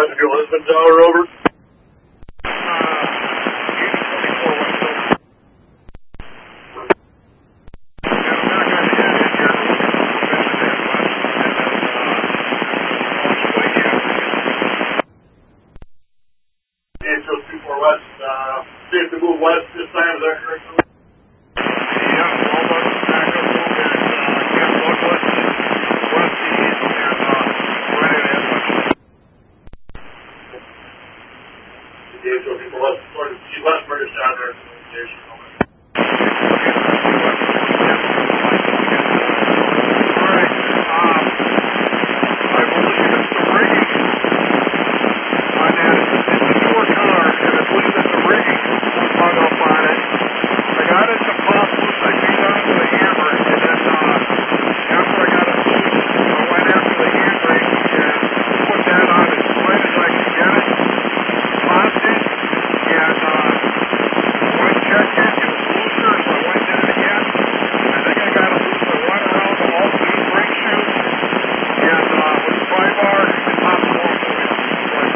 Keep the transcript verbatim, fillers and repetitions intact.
Pleasantville Lisbon Tower, over. two four West, uh, see if they move west this time, is that correct? Yeah, all those back up a little bit, uh, get one west, west east, and, uh, right ahead. Yeah, so people west, west British down there, communication.